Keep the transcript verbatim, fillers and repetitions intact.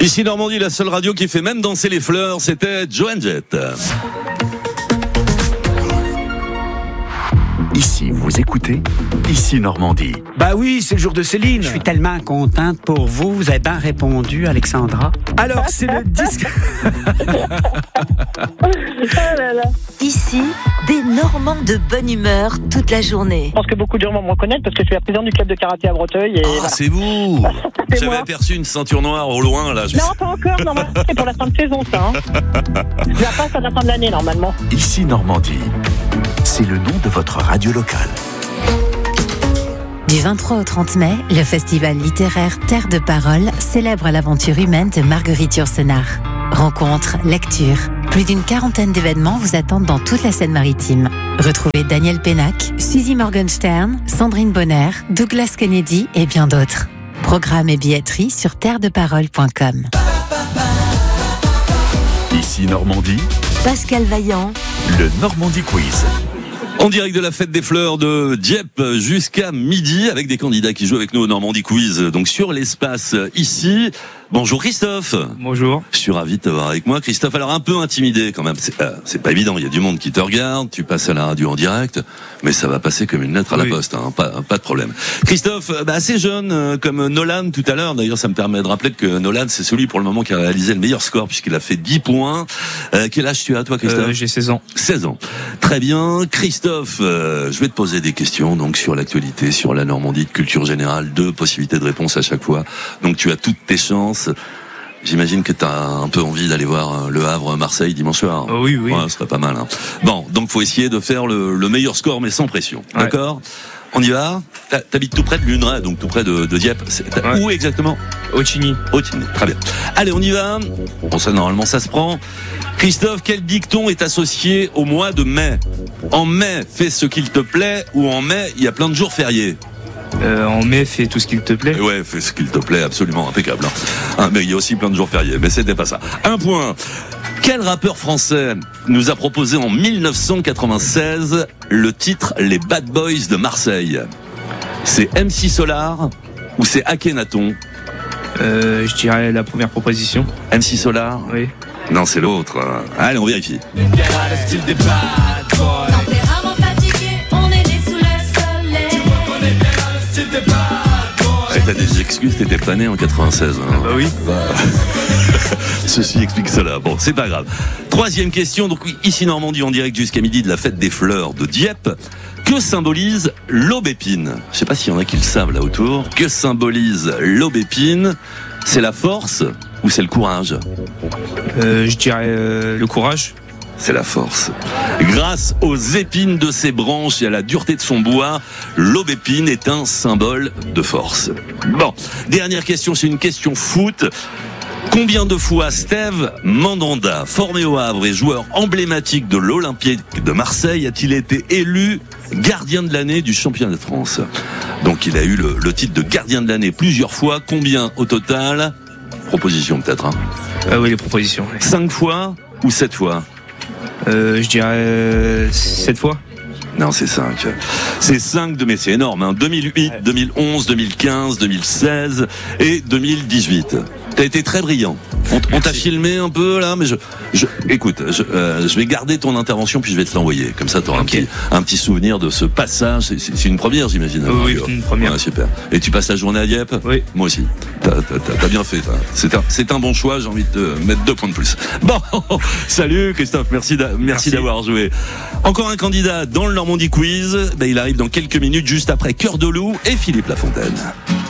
Ici Normandie, la seule radio qui fait même danser les fleurs, c'était Joan Jett. Ici, vous écoutez Ici Normandie. Bah oui, c'est le jour de Céline. Je suis tellement contente pour vous. Vous avez bien répondu, Alexandra. Alors, c'est le disque. Oh là là. Ici, des Normands de bonne humeur toute la journée. Je pense que beaucoup de gens vont me reconnaître parce que je suis la présidente du club de karaté à Breteuil. Et Ah, voilà. c'est vous. C'est J'avais moi. aperçu une ceinture noire au loin, là. Je... Non, pas encore, normalement, c'est pour la fin de saison, ça. Hein. Je la passe à la fin de l'année, normalement. Ici Normandie. C'est le nom de votre radio locale. Du vingt-trois au trente mai, le festival littéraire Terre de Parole célèbre l'aventure humaine de Marguerite Yourcenar. Rencontres, lectures, plus d'une quarantaine d'événements vous attendent dans toute la Seine-Maritime. Retrouvez Daniel Pénac, Suzy Morgenstern, Sandrine Bonner, Douglas Kennedy et bien d'autres. Programme et billetterie sur terre de parole point com. Ici Normandie, Pascal Vaillant, le Normandie Quiz. En direct de la fête des fleurs de Dieppe jusqu'à midi avec des candidats qui jouent avec nous au Normandie Quiz. Donc sur l'espace ici. Bonjour Christophe. Bonjour. Je suis ravi de t'avoir avec moi. Christophe, alors un peu intimidé quand même. C'est, euh, c'est pas évident, il y a du monde qui te regarde, tu passes à la radio en direct, mais ça va passer comme une lettre à Oui. la poste, hein, pas, pas de problème. Christophe, euh, bah, assez jeune, euh, comme Nolan tout à l'heure. D'ailleurs, ça me permet de rappeler que Nolan, c'est celui pour le moment qui a réalisé le meilleur score puisqu'il a fait dix points. Euh, quel âge tu as toi Christophe? Euh, j'ai seize ans. seize ans. Très bien. Christophe, euh, je vais te poser des questions donc sur l'actualité, sur la Normandie, de culture générale, deux possibilités de réponse à chaque fois. Donc tu as toutes tes chances. J'imagine que tu as un peu envie d'aller voir Le Havre-Marseille dimanche soir. Oh oui, oui. Ouais, ce serait pas mal. Hein. Bon, donc faut essayer de faire le, le meilleur score, mais sans pression. Ouais. D'accord ? On y va ? T'habites tout près de Luneray, donc tout près de, de Dieppe. C'est, Ouais. Où exactement ? Otigny. Otigny. Très bien. Allez, on y va. Bon, ça, normalement, ça se prend. Christophe, quel dicton est associé au mois de mai ? En mai, fais ce qu'il te plaît, ou en mai, il y a plein de jours fériés. Euh, en mai, fais tout ce qu'il te plaît. Ouais, fais ce qu'il te plaît, absolument, impeccable. Hein. Hein, mais il y a aussi plein de jours fériés, mais c'était pas ça. Un point. Quel rappeur français nous a proposé en dix-neuf cent quatre-vingt-seize le titre Les Bad Boys de Marseille ? C'est M C Solar ou c'est Akhenaton ? Euh, je dirais la première proposition. M C Solar ? Oui. Non, c'est l'autre. Allez, on vérifie. Tempérament fatigué, on est né sous le soleil. Eh, t'as des excuses, t'étais pas né en quatre-vingt-seize. Hein. Bah oui. Ceci explique cela. Bon, c'est pas grave. Troisième question. Donc ici Normandie en direct jusqu'à midi de la fête des fleurs de Dieppe. Que symbolise l'aubépine ? Je sais pas s'il y en a qui le savent là autour. Que symbolise l'aubépine ? C'est la force ou c'est le courage ? Euh, je dirais euh, le courage. C'est la force. Grâce aux épines de ses branches et à la dureté de son bois, l'aubépine est un symbole de force. Bon, dernière question, c'est une question foot. Combien de fois Steve Mandanda, formé au Havre et joueur emblématique de l'Olympique de Marseille, a-t-il été élu gardien de l'année du championnat de France ? Donc il a eu le, le titre de gardien de l'année plusieurs fois. Combien au total ? Proposition peut-être. Hein. Ah oui, les propositions. Ouais. Cinq fois ou sept fois ? Euh, je dirais euh, sept fois. Non, c'est cinq. C'est cinq, de, mais c'est énorme. Hein. deux mille huit, deux mille onze, deux mille quinze, deux mille seize et deux mille dix-huit. T'as été très brillant. On, on t'a filmé un peu là, mais je, je écoute, je, euh, je vais garder ton intervention puis je vais te l'envoyer. Comme ça, t'auras Okay. un petit, un petit souvenir de ce passage. C'est, c'est, c'est une première, j'imagine. Oui, oui, une première. Ouais, super. Et tu passes la journée à Dieppe ? Oui. Moi aussi. T'as, t'as, t'as, t'as bien fait. T'as. C'est un, c'est un bon choix. J'ai envie de te mettre deux points de plus. Bon, salut Christophe. Merci, d'a, merci, Merci d'avoir joué. Encore un candidat dans le Normandie Quiz. Ben, il arrive dans quelques minutes, juste après Cœur de Loup et Philippe Lafontaine.